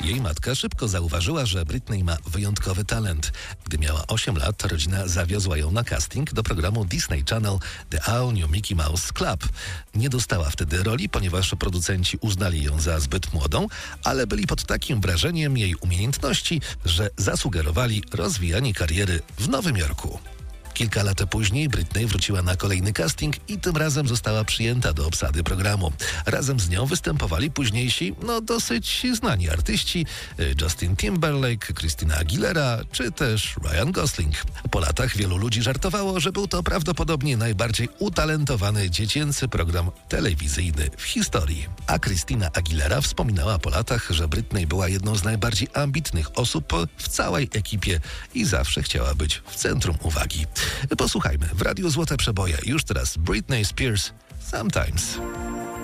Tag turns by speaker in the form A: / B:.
A: Jej matka szybko zauważyła, że Britney ma wyjątkowy talent. Gdy miała 8 lat, rodzina zawiozła ją na casting do programu Disney Channel The All New Mickey Mouse Club. Nie dostała wtedy roli, ponieważ producenci uznali ją za zbyt młodą, ale byli pod takim wrażeniem jej umiejętności, że zasugerowali rozwijanie kariery w Nowym Jorku. Kilka lat później Britney wróciła na kolejny casting i tym razem została przyjęta do obsady programu. Razem z nią występowali późniejsi, dosyć znani artyści Justin Timberlake, Christina Aguilera czy też Ryan Gosling. Po latach wielu ludzi żartowało, że był to prawdopodobnie najbardziej utalentowany dziecięcy program telewizyjny w historii. A Christina Aguilera wspominała po latach, że Britney była jedną z najbardziej ambitnych osób w całej ekipie i zawsze chciała być w centrum uwagi. Posłuchajmy w Radiu Złote Przeboje już teraz Britney Spears Sometimes.